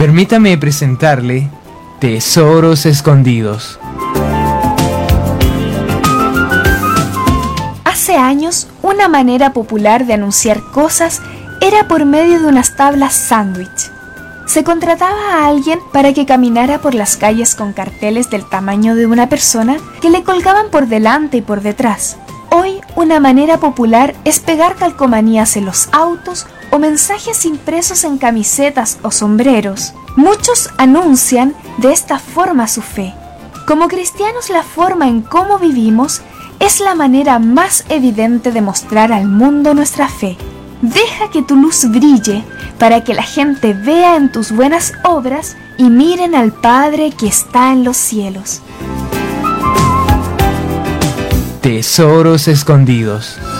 Permítame presentarle Tesoros Escondidos. Hace años, una manera popular de anunciar cosas era por medio de unas tablas sándwich. Se contrataba a alguien para que caminara por las calles con carteles del tamaño de una persona que le colgaban por delante y por detrás. Hoy, una manera popular es pegar calcomanías en los autos o mensajes impresos en camisetas o sombreros. Muchos anuncian de esta forma su fe. Como cristianos, la forma en cómo vivimos es la manera más evidente de mostrar al mundo nuestra fe. Deja que tu luz brille para que la gente vea en tus buenas obras y miren al Padre que está en los cielos. Tesoros Escondidos.